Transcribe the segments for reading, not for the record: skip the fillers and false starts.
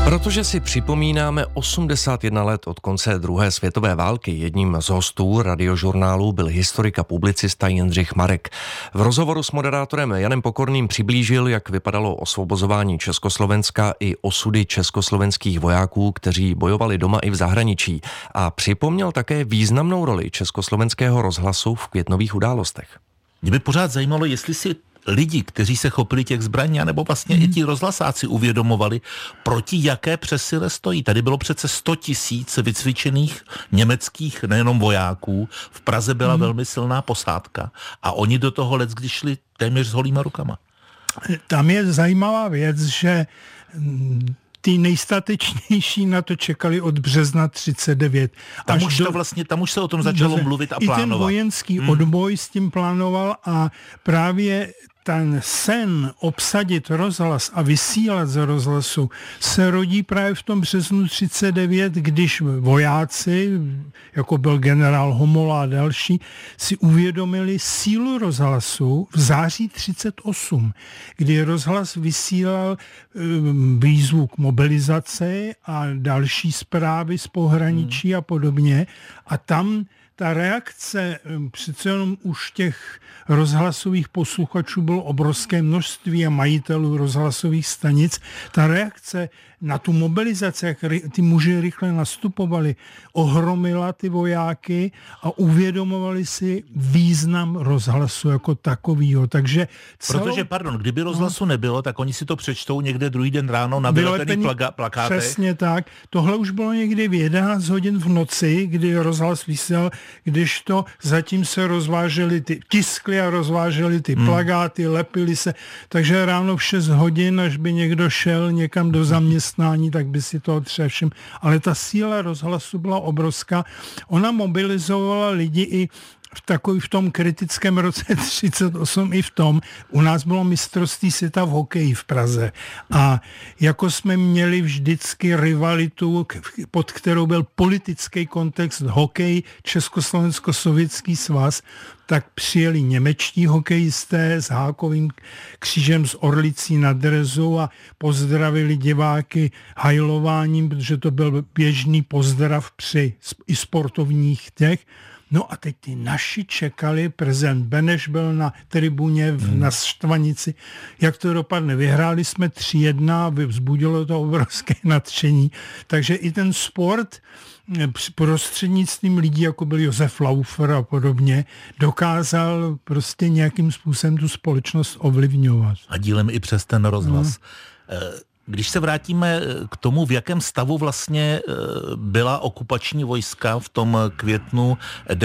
Protože si připomínáme 81 let od konce druhé světové války, jedním z hostů Radiožurnálu byl historik a publicista Jindřich Marek. V rozhovoru s moderátorem Janem Pokorným přiblížil, jak vypadalo osvobozování Československa i osudy československých vojáků, kteří bojovali doma i v zahraničí, a připomněl také významnou roli Československého rozhlasu v květnových událostech. Mě by pořád zajímalo, jestli si lidi, kteří se chopili těch zbraní, nebo vlastně i ti rozhlasáci uvědomovali, proti jaké přesile stojí. Tady bylo přece 100 000 vycvičených německých nejenom vojáků. V Praze byla velmi silná posádka a oni do toho leckdy šli téměř s holýma rukama. Tam je zajímavá věc, že ty nejstatečnější na to čekali od března 39. Tam už se o tom začalo mluvit a plánovat. I ten vojenský odboj s tím plánoval a právě ten sen obsadit rozhlas a vysílat z rozhlasu se rodí právě v tom březnu 39, když vojáci, jako byl generál Homola a další, si uvědomili sílu rozhlasu v září 38, kdy rozhlas vysílal výzvu k mobilizaci a další zprávy z pohraničí a podobně. A tam ta reakce přece jenom už těch rozhlasových posluchačů bylo obrovské množství a majitelů rozhlasových stanic. Ta reakce na tu mobilizaci, jak ty muži rychle nastupovali, ohromila ty vojáky a uvědomovali si význam rozhlasu jako takovýho. Takže Protože, kdyby rozhlasu nebylo, tak oni si to přečtou někde druhý den ráno na vylepených plakátech. Přesně tak. Tohle už bylo někdy v 11 hodin v noci, kdy rozhlas vysílal, když to zatím se rozvážely tiskly a rozvážely ty plakáty, lepily se. Takže ráno v 6 hodin, až by někdo šel někam do zaměstnání, tak by si to třeba všim. Ale ta síla rozhlasu byla obrovská. Ona mobilizovala lidi i v tom kritickém roce 38 i v tom. U nás bylo mistrovství světa v hokeji v Praze. A jako jsme měli vždycky rivalitu, pod kterou byl politický kontext hokej, Československo-sovětský svaz, tak přijeli němečtí hokejisté s hákovým křížem z Orlicí nad Drezou a pozdravili diváky hajlováním, protože to byl běžný pozdrav při i sportovních těch. No a teď ty naši čekali, prezident Beneš byl na tribuně na Štvanici. Jak to dopadne? Vyhráli jsme 3-1, vzbudilo to obrovské nadšení. Takže i ten sport prostřednictvím lidí, jako byl Josef Laufer a podobně, dokázal prostě nějakým způsobem tu společnost ovlivňovat. A dílem i přes ten rozhlas. Když se vrátíme k tomu, v jakém stavu vlastně byla okupační vojska v tom květnu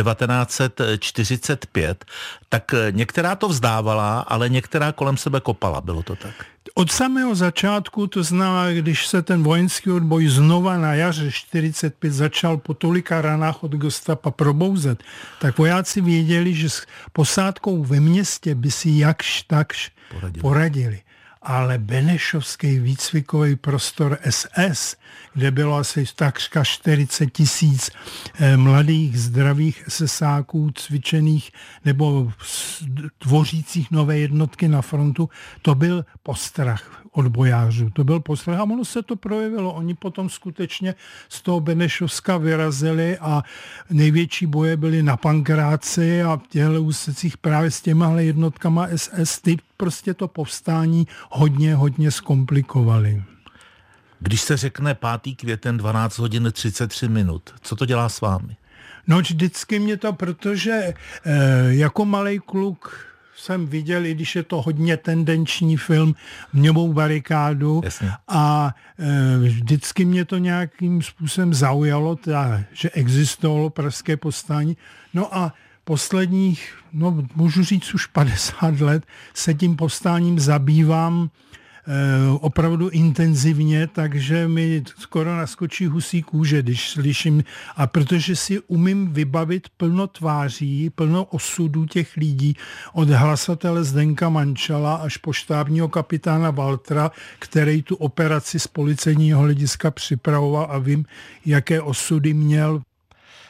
1945, tak některá to vzdávala, ale některá kolem sebe kopala. Bylo to tak? Od samého začátku, to znamená, když se ten vojenský odboj znova na jaře 45 začal po tolika ranách od gestapa probouzet, tak vojáci věděli, že s posádkou ve městě by si jakž takž poradili. Ale benešovský výcvikový prostor SS, kde bylo asi takřka 40 000 mladých, zdravých SSáků, cvičených nebo tvořících nové jednotky na frontu, to byl postrach odbojářů. To byl postrach a ono se to projevilo. Oni potom skutečně z toho Benešovska vyrazili a největší boje byly na Pankráci a v těchto úsecích právě s těmahle jednotkama SS, ty prostě to povstání hodně zkomplikovali. Když se řekne 5. květen 12 hodin 33 minut, co to dělá s vámi? No vždycky mě to, protože jako malej kluk jsem viděl, i když je to hodně tendenční film, Mňovou barikádu. Jasně. A vždycky mě to nějakým způsobem zaujalo, že existovalo pražské povstání. No a posledních, můžu říct už 50 let, se tím povstáním zabývám opravdu intenzivně, takže mi skoro naskočí husí kůže, když slyším, a protože si umím vybavit plno tváří, plno osudů těch lidí, od hlasatele Zdenka Mančala až po štábního kapitána Waltera, který tu operaci z policejního hlediska připravoval a vím, jaké osudy měl.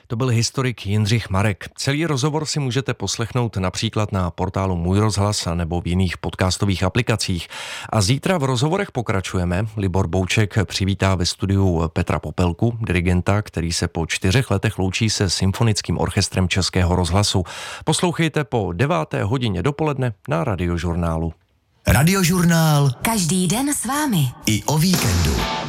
To byl historik Jindřich Marek. Celý rozhovor si můžete poslechnout například na portálu Můj rozhlas nebo v jiných podcastových aplikacích. A zítra v rozhovorech pokračujeme. Libor Bouček přivítá ve studiu Petra Popelku, dirigenta, který se po 4 letech loučí se Symfonickým orchestrem Českého rozhlasu. Poslouchejte po 9. hodině dopoledne na Radiožurnálu. Radiožurnál. Každý den s vámi. I o víkendu.